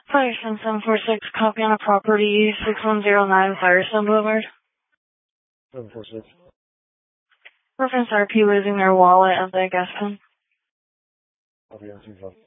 Firestone 746, copy on a property 6109 Firestone Boulevard. 746. Reference RP losing their wallet at the gas pump. Copy on 25.